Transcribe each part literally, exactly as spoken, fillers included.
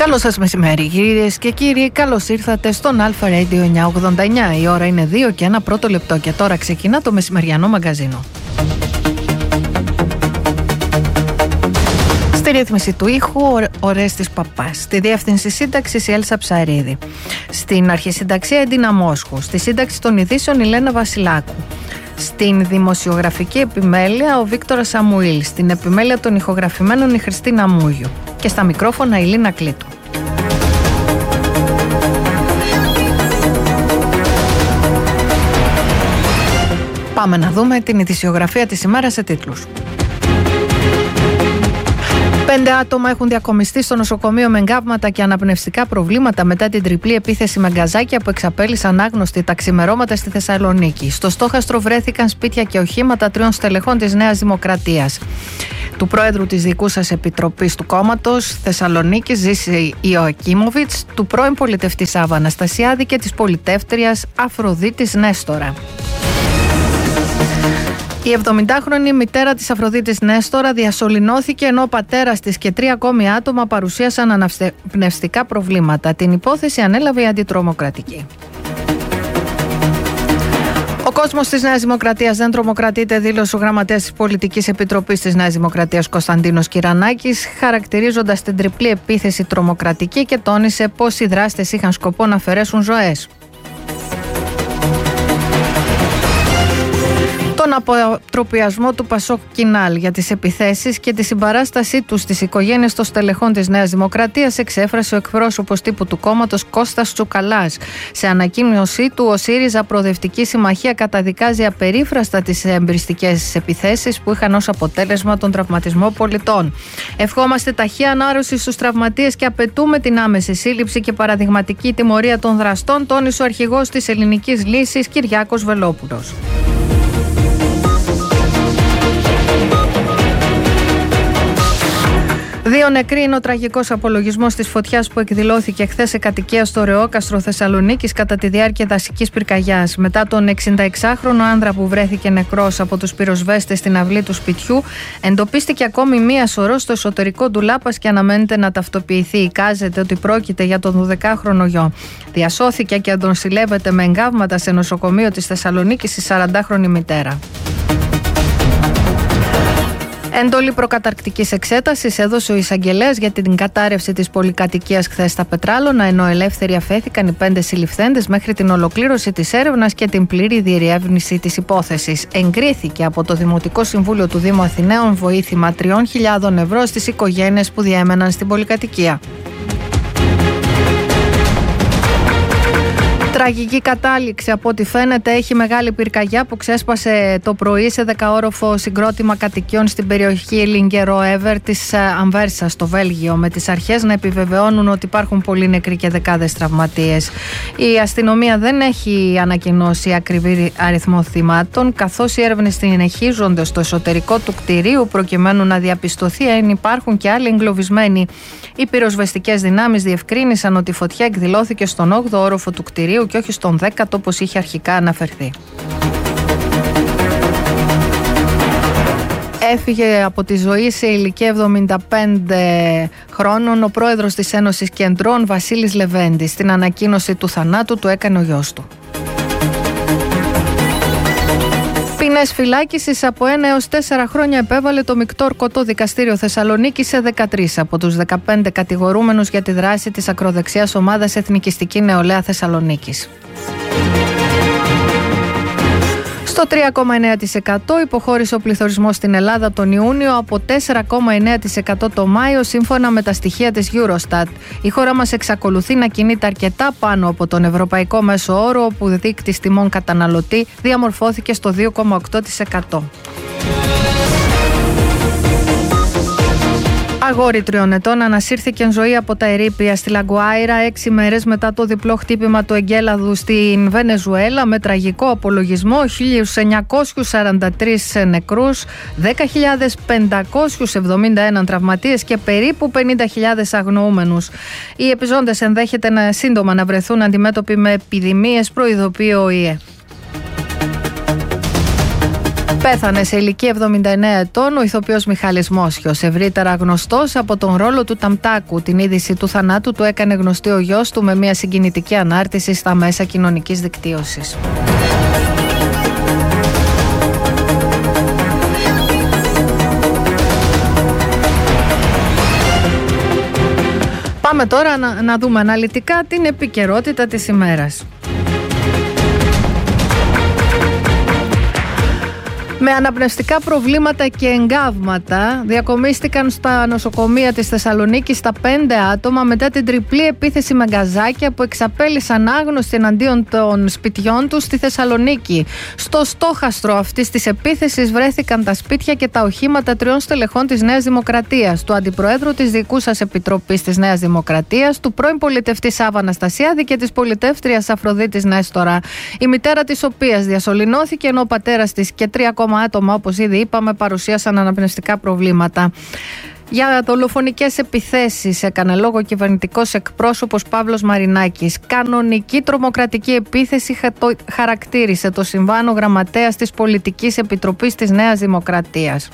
Καλό σας μεσημέρι, κυρίες και κύριοι. Καλώς ήρθατε στον Alpha Radio εννιακόσια ογδόντα εννιά. Η ώρα είναι δύο και ένα πρώτο λεπτό και τώρα ξεκινά το μεσημεριανό μαγκαζίνο. Στη ρύθμιση του ήχου ο Ρέστης Παπάς. Στη διεύθυνση σύνταξης η Έλσα Ψαρίδη. Στην αρχισυνταξία Έντινα Μόσχου. Στη σύνταξη των ειδήσεων η Λένα Βασιλάκου. Στην δημοσιογραφική επιμέλεια ο Βίκτορας Σαμουήλ. Στην επιμέλεια των ηχογραφημένων η Χριστίνα Μούγιου. Και στα μικρόφωνα η Λίνα Κλήτου. Πάμε να δούμε την ειδησιογραφία της ημέρας σε τίτλους. Πέντε άτομα έχουν διακομιστεί στο νοσοκομείο με εγκάβματα και αναπνευστικά προβλήματα μετά την τριπλή επίθεση με γκαζάκια που εξαπέλυσαν άγνωστοι τα ξημερώματα στη Θεσσαλονίκη. Στο στόχαστρο βρέθηκαν σπίτια και οχήματα τριών στελεχών της Νέας Δημοκρατίας. Του πρόεδρου της δικούσας επιτροπής του κόμματος Θεσσαλονίκης Ζήση Ιωακίμοβιτς, του πρώην πολιτευτή Σάββα Αναστασιάδη και της πολιτεύτριας Αφροδίτης Νέστορα. Η εβδομηντάχρονη μητέρα της Αφροδίτης Νέστορα διασωληνώθηκε ενώ ο πατέρας της και τρία ακόμη άτομα παρουσίασαν αναπνευστικά προβλήματα. Την υπόθεση ανέλαβε η Αντιτρομοκρατική. Ο κόσμος της Νέας Δημοκρατίας δεν τρομοκρατείται, δήλωσε ο γραμματέας της Πολιτικής Επιτροπής της Νέας Δημοκρατίας Κωνσταντίνος Κυρανάκης, χαρακτηρίζοντας την τριπλή επίθεση τρομοκρατική και τόνισε πως οι δράστες είχαν σκοπό να αφαιρέσουν ζωές. Τον αποτροπιασμό του Πασόκ Κινάλ για τις επιθέσεις και τη συμπαράστασή του στις οικογένειες των στελεχών της Νέας Δημοκρατίας εξέφρασε ο εκπρόσωπος τύπου του κόμματος Κώστας Τσουκαλάς. Σε ανακοίνωσή του, ο ΣΥΡΙΖΑ Προοδευτική Συμμαχία καταδικάζει απερίφραστα τις εμπριστικές επιθέσεις που είχαν ως αποτέλεσμα τον τραυματισμό πολιτών. Ευχόμαστε ταχεία ανάρρωση στους τραυματίες και απαιτούμε την άμεση σύλληψη και παραδειγματική τιμωρία των δραστών, τόνισε ο αρχηγός της Ελληνικής Λύσης Κυριάκος Βελόπουλος. Δύο νεκροί είναι ο τραγικός απολογισμός της φωτιάς που εκδηλώθηκε χθες σε κατοικία στο Ρεόκαστρο Θεσσαλονίκης κατά τη διάρκεια δασικής πυρκαγιάς. Μετά τον εξηνταεξάχρονο άνδρα που βρέθηκε νεκρός από τους πυροσβέστες στην αυλή του σπιτιού, εντοπίστηκε ακόμη μία σωρό στο εσωτερικό του λάπας και αναμένεται να ταυτοποιηθεί. Εικάζεται ότι πρόκειται για τον δωδεκάχρονο γιο. Διασώθηκε και αντονσιλεύεται με εγκάβματα σε νοσοκομείο της Θεσσαλονίκης η σαραντάχρονη μητέρα. Έντολη προκαταρκτικής εξέτασης έδωσε ο εισαγγελέας για την κατάρρευση της πολυκατοικίας χθες στα Πετράλωνα, ενώ ελεύθεροι αφέθηκαν οι πέντε συλληφθέντες μέχρι την ολοκλήρωση της έρευνας και την πλήρη διερεύνηση της υπόθεσης. Εγκρίθηκε από το Δημοτικό Συμβούλιο του Δήμου Αθηναίων βοήθημα τριών χιλιάδων ευρώ στις οικογένειες που διέμεναν στην πολυκατοικία. Τραγική κατάληξη από ό,τι φαίνεται έχει μεγάλη πυρκαγιά που ξέσπασε το πρωί σε δεκαόροφο συγκρότημα κατοικιών στην περιοχή Λιγκερό-Εύερ της Αμβέρσας στο Βέλγιο, με τις αρχές να επιβεβαιώνουν ότι υπάρχουν πολλοί νεκροί και δεκάδες τραυματίες. Η αστυνομία δεν έχει ανακοινώσει ακριβή αριθμό θυμάτων, καθώς οι έρευνες συνεχίζονται στο εσωτερικό του κτηρίου προκειμένου να διαπιστωθεί αν υπάρχουν και άλλοι εγκλωβισμένοι. Οι πυροσβεστικές δυνάμεις διευκρίνησαν ότι η φωτιά εκδηλώθηκε στον όγδοο όροφο του κτηρίου και όχι στον δέκατο όπως είχε αρχικά αναφερθεί. Έφυγε από τη ζωή σε ηλικία εβδομήντα πέντε χρόνων ο πρόεδρος της Ένωσης Κεντρών Βασίλης Λεβέντης. Στην ανακοίνωση του θανάτου του έκανε ο γιος του. Ποινές φυλάκισης από ένα έως τέσσερα χρόνια επέβαλε το Μεικτό Ορκωτό Δικαστήριο Θεσσαλονίκης σε δεκατρείς από τους δεκαπέντε κατηγορούμενους για τη δράση της ακροδεξιάς ομάδας Εθνικιστική Νεολαία Θεσσαλονίκης. Στο τρία κόμμα εννέα τοις εκατό υποχώρησε ο πληθωρισμός στην Ελλάδα τον Ιούνιο από τέσσερα κόμμα εννέα τοις εκατό το Μάιο σύμφωνα με τα στοιχεία της Eurostat. Η χώρα μας εξακολουθεί να κινείται αρκετά πάνω από τον ευρωπαϊκό μέσο όρο, όπου ο δείκτης τιμών καταναλωτή διαμορφώθηκε στο δύο κόμμα οκτώ τοις εκατό. Αγόρι τριών ετών ανασύρθηκε εν ζωή από τα ερείπια στη Λαγκουάιρα έξι μέρες μετά το διπλό χτύπημα του εγκέλαδου στην Βενεζουέλα με τραγικό απολογισμό χίλια εννιακόσιους σαράντα τρεις νεκρούς, δέκα χιλιάδες πεντακόσιους εβδομήντα ένα τραυματίες και περίπου πενήντα χιλιάδες αγνοούμενους. Οι επιζώντες ενδέχεται να σύντομα να βρεθούν αντιμέτωποι με επιδημίες, προειδοποιεί ο ΙΕ. Πέθανε σε ηλικία εβδομήντα εννέα ετών ο ηθοποιός Μιχάλης Μόσχιος, ευρύτερα γνωστός από τον ρόλο του Ταμτάκου. Την είδηση του θανάτου του έκανε γνωστή ο γιος του με μια συγκινητική ανάρτηση στα μέσα κοινωνικής δικτύωσης. Πάμε τώρα να, να δούμε αναλυτικά την επικαιρότητα της ημέρας. Με αναπνευστικά προβλήματα και εγκάβματα διακομίστηκαν στα νοσοκομεία της Θεσσαλονίκης τα πέντε άτομα μετά την τριπλή επίθεση με γκαζάκια που εξαπέλυσαν άγνωστοι εναντίον των σπιτιών τους στη Θεσσαλονίκη. Στο στόχαστρο αυτής της επίθεσης βρέθηκαν τα σπίτια και τα οχήματα τριών στελεχών της Νέας Δημοκρατίας, του Αντιπροέδρου της Διοικούσας Επιτροπής της Νέας Δημοκρατίας, του πρώην πολιτευτή Σάββα Αναστασιάδη και της πολιτεύτριας Αφροδίτης Νέστορα, η μητέρα της οποίας διασωληνώθηκε, ενώ ο πατέρας της και τρία άτομα, όπως ήδη είπαμε, παρουσίασαν αναπνευστικά προβλήματα. Για δολοφονικές επιθέσεις έκανε λόγο ο κυβερνητικός εκπρόσωπος Παύλος Μαρινάκης. Κανονική τρομοκρατική επίθεση χαρακτήρισε το συμβάν ο γραμματέας της Πολιτικής Επιτροπής της Νέας Δημοκρατίας.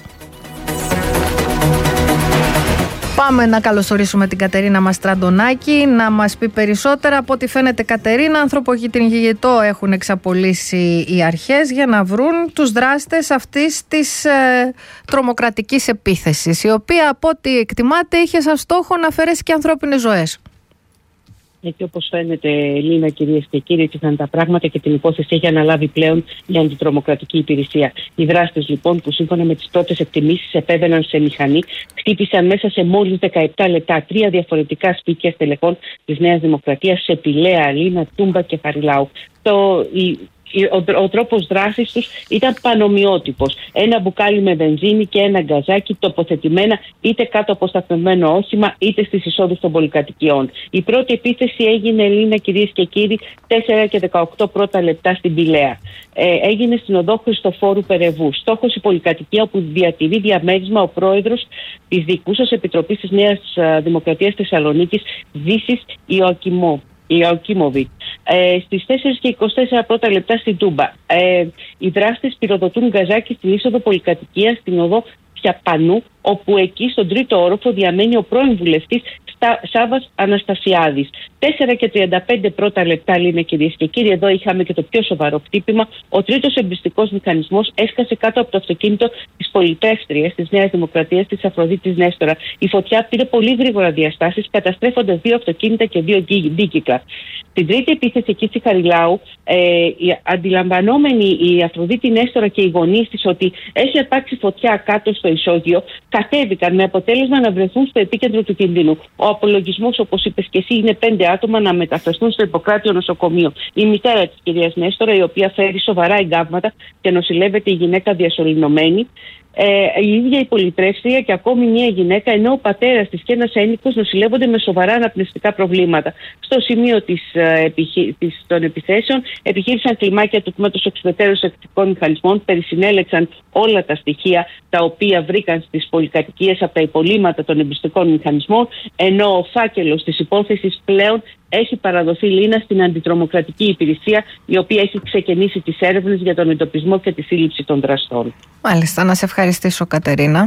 Πάμε να καλωσορίσουμε την Κατερίνα Μαστραντονάκη να μας πει περισσότερα. Από ό,τι φαίνεται, Κατερίνα, ανθρωποκυνηγητό έχουν εξαπολύσει οι αρχές για να βρουν τους δράστες αυτής της ε, τρομοκρατικής επίθεσης, η οποία, από ό,τι εκτιμάται, είχε σαν στόχο να αφαιρέσει και ανθρώπινες ζωές. Γιατί, όπως φαίνεται, Λίνα, κυρίες και κύριοι, έτσι ήταν τα πράγματα και την υπόθεση έχει αναλάβει πλέον η αντιτρομοκρατική υπηρεσία. Οι δράστες, λοιπόν, που σύμφωνα με τις πρώτες εκτιμήσεις επέβαιναν σε μηχανή, χτύπησαν μέσα σε μόλις δεκαεπτά λεπτά τρία διαφορετικά σπίτια στελεχών της Νέας Δημοκρατίας σε Πηλαία, Λίνα, Τούμπα και Χαριλάου. Το, η, Ο, ο τρόπος δράσης τους ήταν πανομοιότυπος. Ένα μπουκάλι με βενζίνη και ένα γκαζάκι τοποθετημένα είτε κάτω από σταθμευμένο όχημα είτε στις εισόδους των πολυκατοικιών. Η πρώτη επίθεση έγινε, Λίνα, κυρίες και κύριοι, τέσσερα και δεκαοκτώ πρώτα λεπτά στην Πηλαία. Ε, έγινε στην οδό Χριστοφόρου Περεβού. Στόχος η πολυκατοικία όπου διατηρεί διαμέρισμα ο πρόεδρος της Διοικούσας Επιτροπής της Νέας Δημοκρατίας Θεσσαλονίκης, Δύσης Ιωακημό. Ιωακήμοβιτ. Ε, στις τέσσερα και είκοσι τέσσερα πρώτα λεπτά στην Τούμπα. Ε, οι δράστες πυροδοτούν γκαζάκι στην είσοδο πολυκατοικίας στην οδό Πιαπανού, όπου εκεί στον τρίτο όροφο διαμένει ο πρώην βουλευτής Σάββας Αναστασιάδης. τέσσερα και τριάντα πέντε πρώτα λεπτά, Λίνα, κυρίες και κύριοι, εδώ είχαμε και το πιο σοβαρό χτύπημα. Ο τρίτος εμπριστικός μηχανισμός έσκασε κάτω από το αυτοκίνητο της πολιτεύτριας της Νέας Δημοκρατίας, της Αφροδίτης Νέστορα. Η φωτιά πήρε πολύ γρήγορα διαστάσεις, καταστρέφοντας δύο αυτοκίνητα και δύο δίκυκλα. Στην τρίτη επίθεση εκεί στη Χαριλάου, ε, η, αντιλαμβανόμενοι η Αφροδίτη Νέστορα και οι γονείς της ότι έχει αρπάξει φωτιά κάτω στο ισόγειο, κατέβηκαν με αποτέλεσμα να βρεθούν στο επίκεντρο του κινδύνου. Ο απολογισμός, όπως είπες και εσύ, είναι πέντε άτομα να μεταφραστούν στο Ιπποκράτιο νοσοκομείο. Η μητέρα της κυρίας Νέστορα, η οποία φέρει σοβαρά εγκάβματα και νοσηλεύεται η γυναίκα διασωληνωμένη. Ε, η ίδια η πολυτρεύστρια και ακόμη μια γυναίκα, ενώ ο πατέρας της και ένας ένοικος νοσηλεύονται με σοβαρά αναπνευστικά προβλήματα. Στο σημείο της, ε, επιχει... της, των επιθέσεων επιχείρησαν κλιμάκια του τμήματος εξουδετερών εκτικών μηχανισμών, περισυνέλεξαν όλα τα στοιχεία τα οποία βρήκαν στις πολυκατοικίες από τα υπολείμματα των εμπιστικών μηχανισμών, ενώ ο φάκελος της υπόθεσης πλέον έχει παραδοθεί, Λίνα, στην αντιτρομοκρατική υπηρεσία, η οποία έχει ξεκινήσει τις έρευνες για τον εντοπισμό και τη σύλληψη των δραστών. Μάλιστα, να σε ευχαριστήσω, Κατερίνα.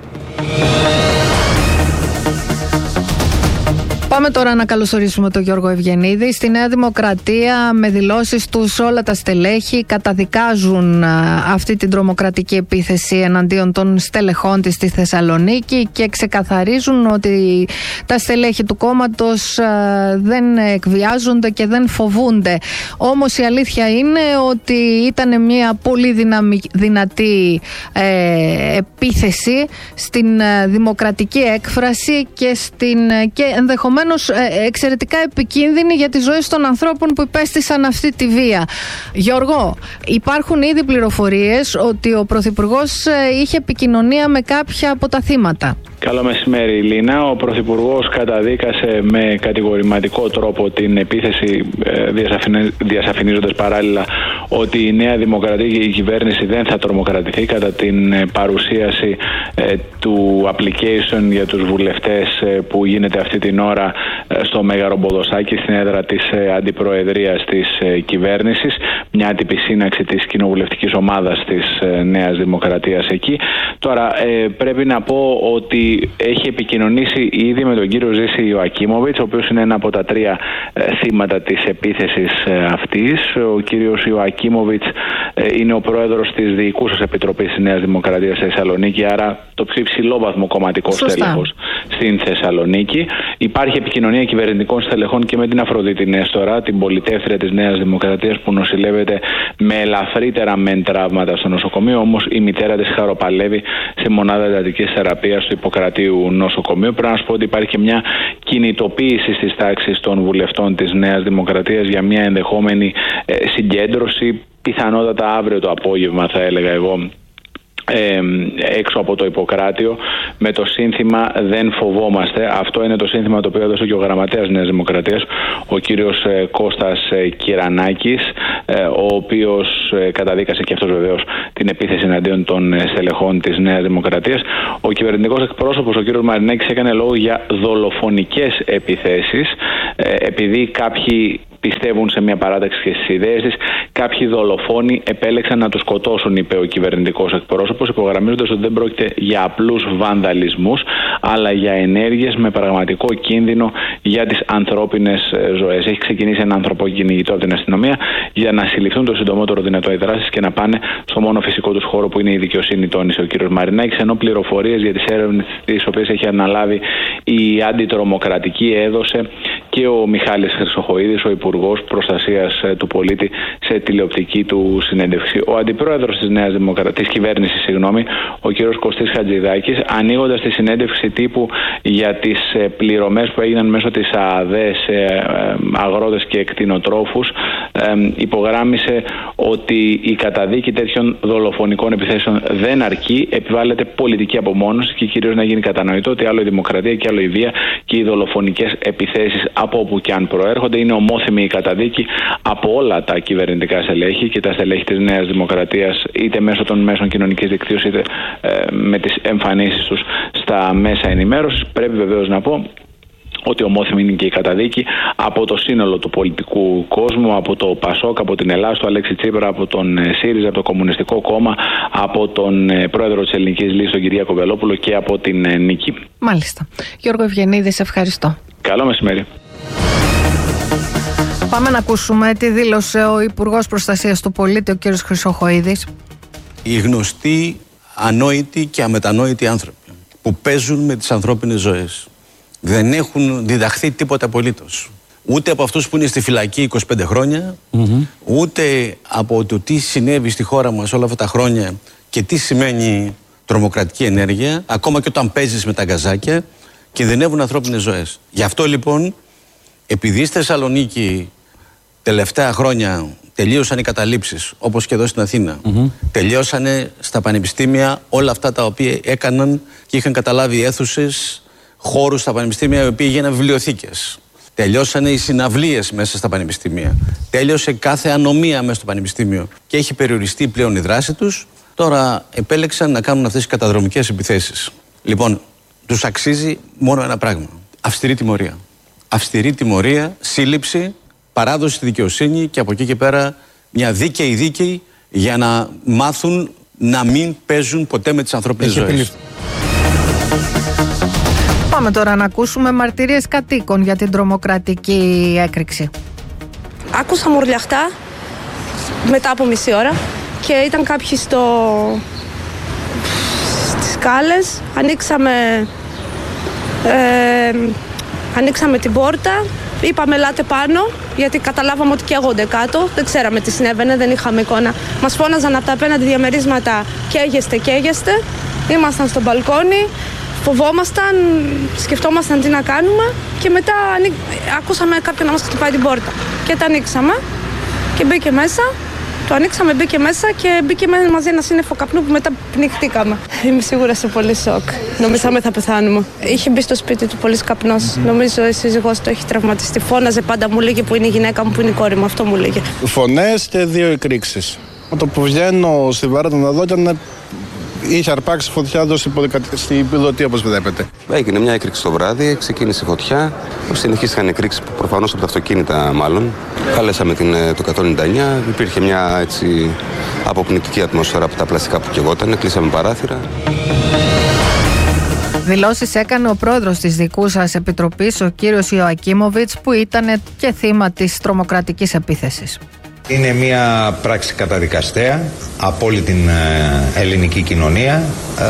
Πάμε τώρα να καλωσορίσουμε τον Γιώργο Ευγενίδη. Στη Νέα Δημοκρατία, με δηλώσεις τους, όλα τα στελέχη καταδικάζουν αυτή την τρομοκρατική επίθεση εναντίον των στελεχών της στη Θεσσαλονίκη και ξεκαθαρίζουν ότι τα στελέχη του κόμματος δεν εκβιάζονται και δεν φοβούνται. Όμως η αλήθεια είναι ότι ήταν μια πολύ δυναμη, δυνατή ε, επίθεση στην ε, δημοκρατική έκφραση και, στην, και ενδεχομένως εξαιρετικά επικίνδυνη για τη ζωή των ανθρώπων που υπέστησαν αυτή τη βία. Γιώργο, υπάρχουν ήδη πληροφορίες ότι ο Πρωθυπουργός είχε επικοινωνία με κάποια από τα θύματα. Καλό μεσημέρι, Λίνα. Ο Πρωθυπουργός καταδίκασε με κατηγορηματικό τρόπο την επίθεση, διασαφηνίζοντας παράλληλα ότι η Νέα Δημοκρατία και η κυβέρνηση δεν θα τρομοκρατηθεί κατά την παρουσίαση του application για τους βουλευτές που γίνεται αυτή την ώρα στο Μεγαρομποδοσάκι, στην έδρα της αντιπροεδρίας της κυβέρνησης. Μια άτυπη σύναξη της κοινοβουλευτικής ομάδας της Νέας Δημοκρατίας εκεί. Τώρα πρέπει να πω ότι έχει επικοινωνήσει ήδη με τον κύριο Ζήση Ιωακίμοβιτς, ο οποίος είναι ένα από τα τρία ε, θύματα της επίθεσης ε, αυτής. Ο κύριος Ιωακίμοβιτς ε, είναι ο πρόεδρος της Διοικούσας Επιτροπής της Νέας Δημοκρατίας στη Θεσσαλονίκη, άρα το πιο υψηλόβαθμο κομματικό στέλεχος στην Θεσσαλονίκη. Υπάρχει επικοινωνία κυβερνητικών στελεχών και με την Αφροδίτη Νέστορα, την πολιτεύθυρα της Νέας Δημοκρατίας, που νοσηλεύεται με ελαφρύτερα μεν τραύματα στο νοσοκομείο, όμως η μητέρα της χαροπαλεύει σε μονάδα εντατικής θεραπείας του Ιπποκρατίου νοσοκομείου. Πρέπει να σου πω ότι υπάρχει και μια κινητοποίηση στις τάξεις των βουλευτών της Νέας Δημοκρατίας για μια ενδεχόμενη ε, συγκέντρωση, πιθανότατα αύριο το απόγευμα, θα έλεγα εγώ, Ε, έξω από το Ιπποκράτιο, με το σύνθημα «Δεν φοβόμαστε». Αυτό είναι το σύνθημα το οποίο έδωσε και ο γραμματέας Νέας Δημοκρατίας, ο κύριος ε, Κώστας ε, Κυρανάκης, ε, ο οποίος ε, καταδίκασε και αυτός βεβαίως την επίθεση εναντίον των ε, στελεχών της Νέας Δημοκρατίας. Ο κυβερνητικός εκπρόσωπος, ο κύριος Μαρινάκης, έκανε λόγο για δολοφονικές επιθέσεις, ε, επειδή κάποιοι πιστεύουν σε μια παράταξη και στις ιδέες της. Κάποιοι δολοφόνοι επέλεξαν να τους σκοτώσουν, είπε ο κυβερνητικός εκπρόσωπος, υπογραμμίζοντας ότι δεν πρόκειται για απλούς βανδαλισμούς, αλλά για ενέργειες με πραγματικό κίνδυνο για τις ανθρώπινες ζωές. Έχει ξεκινήσει ένα ανθρωποκυνηγητό από την αστυνομία για να συλληφθούν το συντομότερο δυνατό οι δράσεις και να πάνε στο μόνο φυσικό τους χώρο που είναι η δικαιοσύνη, τόνισε ο κύριος Μαρινάκης, ενώ πληροφορίες για τις έρευνες τις οποίες έχει αναλάβει η αντιτρομοκρατική έδωσε και ο Μιχάλης Χρυσοχοΐδης, ο Υπουργός Προστασίας του Πολίτη, σε τηλεοπτική του συνέντευξη. Ο αντιπρόεδρος της Νέας Δημοκρατίας, της κυβέρνησης, συγγνώμη, ο κ. Κωστής Χατζηδάκης, ανοίγοντας τη συνέντευξη τύπου για τις πληρωμές που έγιναν μέσω της ΑΔΕ σε αγρότες και κτηνοτρόφους, υπογράμμισε ότι η καταδίκη τέτοιων δολοφονικών επιθέσεων δεν αρκεί, επιβάλλεται πολιτική απομόνωση και κυρίως να γίνει κατανοητό ότι άλλο η δημοκρατία και άλλο η βία και οι δολοφονικές επιθέσεις από όπου και αν προέρχονται. Είναι ομόθυμη η καταδίκη από όλα τα κυβερνητικά στελέχη και τα στελέχη της Νέας Δημοκρατίας, είτε μέσω των μέσων κοινωνικής δικτύωσης, είτε ε, με τις εμφανίσεις τους στα μέσα ενημέρωσης. Πρέπει βεβαίως να πω ότι ομόθυμη είναι και η καταδίκη από το σύνολο του πολιτικού κόσμου, από το Πασόκ, από την Ελλάδα, του Αλέξη Τσίπρα, από τον ΣΥΡΙΖΑ, από το Κομμουνιστικό Κόμμα, από τον πρόεδρο της Ελληνικής Λύσης, τον Κυριάκο Βελόπουλο, και από την Νίκη. Μάλιστα. Γιώργο Ευγενίδη, σε ευχαριστώ. Καλό μεσημέρι. Πάμε να ακούσουμε τι δήλωσε ο Υπουργός Προστασίας του Πολίτη, ο κ. Χρυσοχοΐδης. Οι γνωστοί, ανόητοι και αμετανόητοι άνθρωποι που παίζουν με τις ανθρώπινες ζωές δεν έχουν διδαχθεί τίποτα απολύτως. Ούτε από αυτούς που είναι στη φυλακή είκοσι πέντε χρόνια, mm-hmm. ούτε από το τι συνέβη στη χώρα μας όλα αυτά τα χρόνια και τι σημαίνει τρομοκρατική ενέργεια, ακόμα και όταν παίζεις με τα γκαζάκια, κινδυνεύουν ανθρώπινες ζωές. Γι' αυτό λοιπόν, επειδή στη Θεσσαλονίκη τελευταία χρόνια τελείωσαν οι καταλήψεις, όπως και εδώ στην Αθήνα, mm-hmm. τελείωσαν στα πανεπιστήμια όλα αυτά τα οποία έκαναν και είχαν καταλάβει αίθουσες, χώρους στα πανεπιστήμια, οι οποίοι γίνανε βιβλιοθήκες. Τελειώσανε οι συναυλίες μέσα στα πανεπιστήμια. Τέλειωσε κάθε ανομία μέσα στο πανεπιστήμιο και έχει περιοριστεί πλέον η δράση τους. Τώρα επέλεξαν να κάνουν αυτές τις καταδρομικές επιθέσεις. Λοιπόν, τους αξίζει μόνο ένα πράγμα. Αυστηρή τιμωρία. Αυστηρή τιμωρία, σύλληψη, παράδοση στη δικαιοσύνη και από εκεί και πέρα μια δίκαιη δίκαιη για να μάθουν να μην παίζουν ποτέ με τις ανθρώπινες ζωές. Πάμε τώρα να ακούσουμε μαρτυρίες κατοίκων για την τρομοκρατική έκρηξη. Άκουσα μουρλιαχτά μετά από μισή ώρα και ήταν κάποιοι στο... στις σκάλες. Ανοίξαμε... Ε... Ανοίξαμε την πόρτα, είπαμε ελάτε πάνω, γιατί καταλάβαμε ότι καίγονται κάτω. Δεν ξέραμε τι συνέβαινε, δεν είχαμε εικόνα. Μας φώναζαν από τα απέναντι διαμερίσματα καίγεστε, καίγεστε. Ήμασταν στο μπαλκόνι, φοβόμασταν, σκεφτόμασταν τι να κάνουμε και μετά ακούσαμε κάποιον να μας χτυπάει την πόρτα. Και τα ανοίξαμε και μπήκε μέσα Το ανοίξαμε, μπήκε μέσα και μπήκε μαζί ένα σύννεφο καπνού που μετά πνιχτήκαμε. Είμαι σίγουρα σε πολύ σοκ. Νομίζαμε θα πεθάνουμε. Είχε μπει στο σπίτι του πολύ καπνός. Νομίζω η σύζυγός του έχει τραυματιστεί. Φώναζε πάντα, μου λέγε που είναι η γυναίκα μου, που είναι η κόρη μου. Αυτό μου λέγε. Φωνές και δύο εκρήξεις. Με το που βγαίνω στη βάρα να δω ήταν. Είχε αρπάξει φωτιά εδώ στην πιλωτή, όπως βλέπετε. Έγινε μια έκρηξη το βράδυ, ξεκίνησε η φωτιά. Συνεχίστηκαν εκρήξεις προφανώς από τα αυτοκίνητα, μάλλον. Καλέσαμε την, το εκατόν ενενήντα εννιά. Υπήρχε μια έτσι αποπνητική ατμόσφαιρα από τα πλαστικά που καιγόταν. Κλείσαμε παράθυρα. Δηλώσεις έκανε ο πρόεδρος της δικού σας επιτροπής, ο κύριος Ιωακίμοβιτς, που ήταν και θύμα της τρομοκρατικής επίθεσης. Είναι μια πράξη καταδικαστέα από όλη την ελληνική κοινωνία.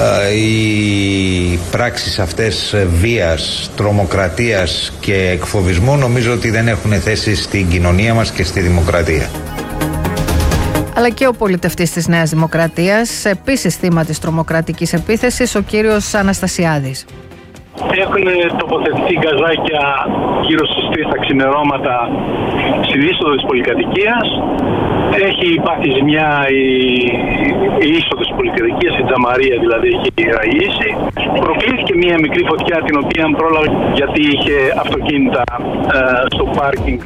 Οι πράξεις αυτές βίας, τρομοκρατίας και εκφοβισμού νομίζω ότι δεν έχουν θέση στην κοινωνία μας και στη δημοκρατία. Αλλά και ο πολιτευτής της Νέας Δημοκρατίας, επίσης θύμα της τρομοκρατικής επίθεσης, ο κύριος Αναστασιάδης. Έχουν τοποθετηθεί γκαζάκια γύρω στις τρεις τα ξημερώματα στην είσοδο της πολυκατοικίας. Έχει πάθει ζημιά η, η είσοδο της πολυκατοικίας, η τζαμαρία δηλαδή έχει ραγίσει. Προκλήθηκε μια μικρή φωτιά την οποία πρόλαβε γιατί είχε αυτοκίνητα ε, στο πάρκινγκ.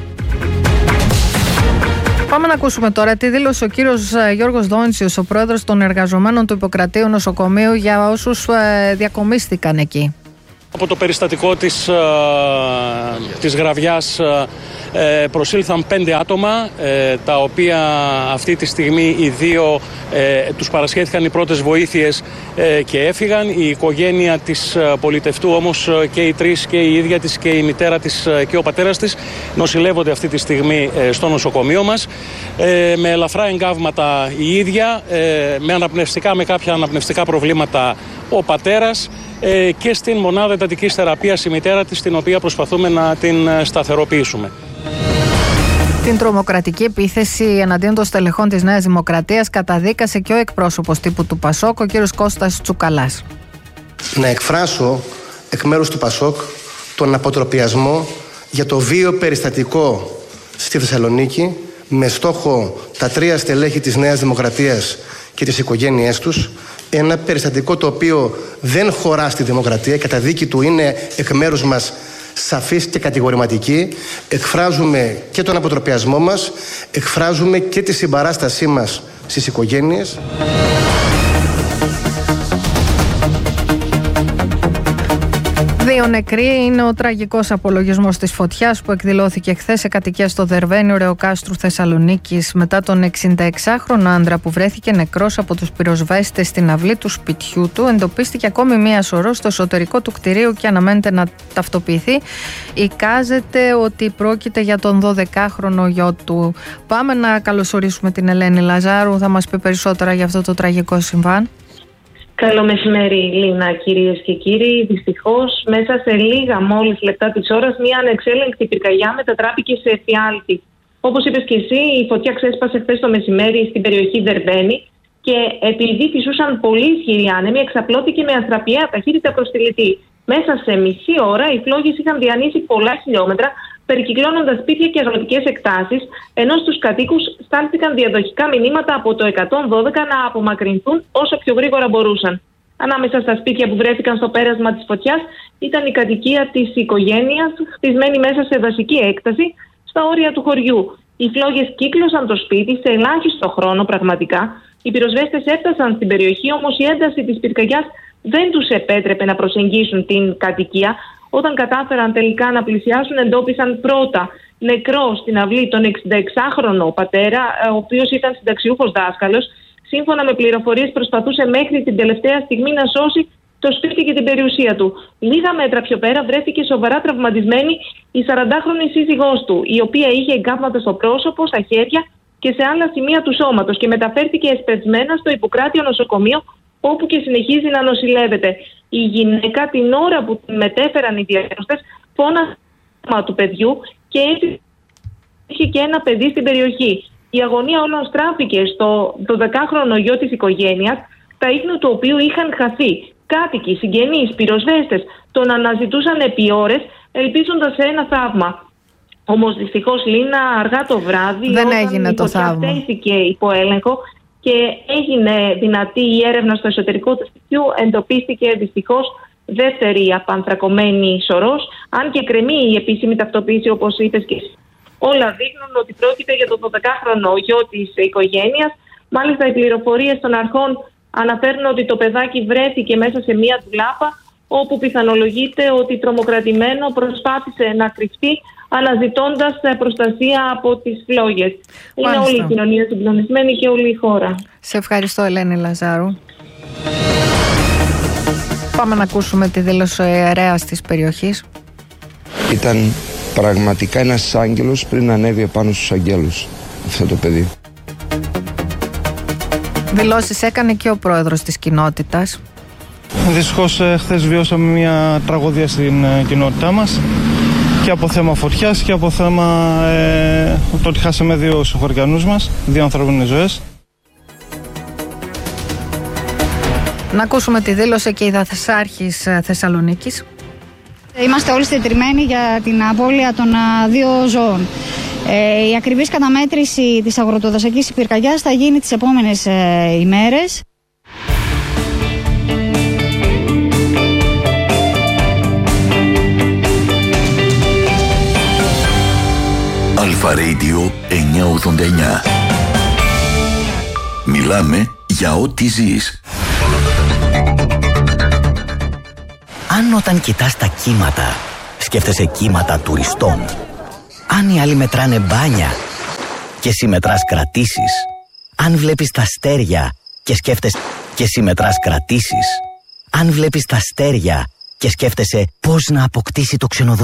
Πάμε να ακούσουμε τώρα τι δήλωσε ο κύριος Γιώργος Δόνησιος, ο πρόεδρος των εργαζομένων του Ιπποκρατείου Νοσοκομείου, για όσους ε, διακομίστηκαν εκεί. Από το περιστατικό της, ε, της Γραβιάς ε, προσήλθαν πέντε άτομα, ε, τα οποία αυτή τη στιγμή οι δύο ε, τους παρασχέθηκαν οι πρώτες βοήθειες ε, και έφυγαν. Η οικογένεια της ε, πολιτευτού όμως ε, και οι τρεις, και η ίδια της και η μητέρα της ε, και ο πατέρας της νοσηλεύονται αυτή τη στιγμή ε, στο νοσοκομείο μας ε, με ελαφρά εγκάβματα η ίδια, ε, με, αναπνευστικά, με κάποια αναπνευστικά προβλήματα ο πατέρας ε, και στην μονάδα εντατικής θεραπείας η μητέρα της, την οποία προσπαθούμε να την σταθεροποιήσουμε. Την τρομοκρατική επίθεση εναντίον των στελεχών της Νέας Δημοκρατίας καταδίκασε και ο εκπρόσωπος τύπου του Πασόκ, ο κύριος Κώστας Τσουκαλάς. Να εκφράσω εκ μέρους του Πασόκ τον αποτροπιασμό για το βίαιο περιστατικό στη Θεσσαλονίκη, με στόχο τα τρία στελέχη της Νέας Δημοκρατίας και τις οικογένειές τους. Ένα περιστατικό το οποίο δεν χωρά στη δημοκρατία και τα δίκη του είναι εκ μέρους μας σαφής και κατηγορηματική. Εκφράζουμε και τον αποτροπιασμό μας, εκφράζουμε και τη συμπαράστασή μας στις οικογένειες. Δύο νεκροί είναι ο τραγικός απολογισμός της φωτιάς που εκδηλώθηκε χθες σε κατοικία στο Δερβαίνιο Ρεοκάστρου Θεσσαλονίκης, μετά τον εξηνταεξάχρονο άντρα που βρέθηκε νεκρός από τους πυροσβέστες στην αυλή του σπιτιού του. Εντοπίστηκε ακόμη μία σωρό στο εσωτερικό του κτηρίου και αναμένεται να ταυτοποιηθεί. Εικάζεται ότι πρόκειται για τον δωδεκάχρονο γιο του. Πάμε να καλωσορίσουμε την Ελένη Λαζάρου, θα μας πει περισσότερα για αυτό το τραγικό συμβάν. Καλό μεσημέρι, Λίνα, κυρίες και κύριοι. Δυστυχώς, μέσα σε λίγα μόλις λεπτά της ώρας, μια ανεξέλεγκτη πυρκαγιά μετατράπηκε σε εφιάλτη. Όπως είπες και εσύ, η φωτιά ξέσπασε χθες το μεσημέρι στην περιοχή Δερβαίνη και επειδή φυσούσαν πολύ ισχυροί άνεμοι, εξαπλώθηκε με αστραπιαία ταχύτητα προς τη Λιτή. Μέσα σε μισή ώρα οι φλόγες είχαν διανύσει πολλά χιλιόμετρα, περικυκλώνοντας σπίτια και αγροτικές εκτάσεις, ενώ στους κατοίκους στάλθηκαν διαδοχικά μηνύματα από το εκατόν δώδεκα να απομακρυνθούν όσο πιο γρήγορα μπορούσαν. Ανάμεσα στα σπίτια που βρέθηκαν στο πέρασμα της φωτιάς ήταν η κατοικία της οικογένειας, χτισμένη μέσα σε δασική έκταση, στα όρια του χωριού. Οι φλόγες κύκλωσαν το σπίτι σε ελάχιστο χρόνο πραγματικά. Οι πυροσβέστες έφτασαν στην περιοχή, όμως η ένταση της πυρκαγιάς δεν τους επέτρεπε να προσεγγίσουν την κατοικία. Όταν κατάφεραν τελικά να πλησιάσουν, εντόπισαν πρώτα νεκρό στην αυλή τον εξηνταεξάχρονο πατέρα, ο οποίος ήταν συνταξιούχος δάσκαλος. Σύμφωνα με πληροφορίες, προσπαθούσε μέχρι την τελευταία στιγμή να σώσει το σπίτι και την περιουσία του. Λίγα μέτρα πιο πέρα βρέθηκε σοβαρά τραυματισμένη η σαραντάχρονη σύζυγός του, η οποία είχε εγκάβματα στο πρόσωπο, στα χέρια και σε άλλα σημεία του σώματος και μεταφέρθηκε εσπεσμένα στο Ιπποκράτειο Νοσοκομείο, όπου και συνεχίζει να νοσηλεύεται. Η γυναίκα, την ώρα που την μετέφεραν οι διαγνωστές, φώνασε του παιδιού και έτσι είχε και ένα παιδί στην περιοχή. Η αγωνία όλων στράφηκε στο δωδεκάχρονο γιο της οικογένειας, τα ίχνη του οποίου είχαν χαθεί. Κάτοικοι, συγγενείς, πυροσβέστες τον αναζητούσαν επί ώρες, ελπίζοντας σε ένα θαύμα. Όμως δυστυχώς, Λίνα, αργά το βράδυ, δεν όταν έγινε η το θαύμα. τέθηκε υπό έλεγχο και έγινε δυνατή η έρευνα στο εσωτερικό του σπιτιού, εντοπίστηκε δυστυχώς δεύτερη απανθρακωμένη σωρός, αν και κρεμεί η επίσημη ταυτοποίηση, όπως είπες και εσύ. Όλα δείχνουν ότι πρόκειται για τον δωδεκάχρονο γιο της οικογένειας. Μάλιστα, οι πληροφορίες των αρχών αναφέρουν ότι το παιδάκι βρέθηκε μέσα σε μία ντουλάπα, όπου πιθανολογείται ότι τρομοκρατημένο προσπάθησε να κρυφτεί, αναζητώντας προστασία από τις φλόγες. Είναι όλη η κοινωνία συγκλονισμένη και όλη η χώρα. Σε ευχαριστώ, Ελένη Λαζάρου. Πάμε να ακούσουμε τη δήλωση ιερέας της περιοχής. Ήταν πραγματικά ένας άγγελος πριν ανέβει επάνω στους αγγέλους αυτό το παιδί. Δηλώσεις έκανε και ο πρόεδρος της κοινότητας. Δυστυχώς χθες βιώσαμε μια τραγωδία στην κοινότητά μας, και από θέμα φωτιάς και από θέμα ε, το ότι χάσαμε δύο συγχωριανούς μας, δύο ανθρώπινες ζωές. Να ακούσουμε τη δήλωση και η δαθεσάρχης Θεσσαλονίκης. Είμαστε όλοι συντετριμμένοι για την απώλεια των δύο ζώων. Ε, η ακριβής καταμέτρηση της αγροτοδασικής πυρκαγιάς θα γίνει τις επόμενες ε, ημέρες. Αλφα Radio εννιακόσια ογδόντα εννιά. Μιλάμε για ό,τι ζεις. Αν όταν κοιτάς τα κύματα, σκέφτεσαι κύματα τουριστών. Αν οι άλλοι μετράνε μπάνια και εσύ μετράς κρατήσεις. Αν βλέπεις τα αστέρια και σκέφτεσαι και εσύ μετράς κρατήσεις. Αν βλέπεις τα αστέρια και σκέφτεσαι πώς να αποκτήσει το ξενοδοχείο